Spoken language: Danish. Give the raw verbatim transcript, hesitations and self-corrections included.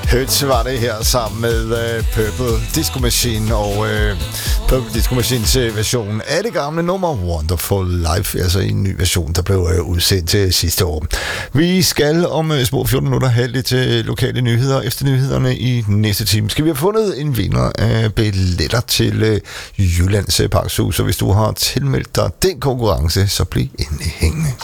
Hurts var det her sammen med uh, Purple Disco Machine og uh, Purple Disco Machines uh, version af det gamle nummer Wonderful Life, altså en ny version, der blev uh, udsendt til uh, sidste år. Vi skal om uh, små fjorten minutter have lidt uh, lokale nyheder. Efter nyhederne i næste time skal vi have fundet en vinder af billetter til uh, Jyllands uh, Parkshus, så hvis du har tilmeldt dig den konkurrence, så bliv endelig hængende.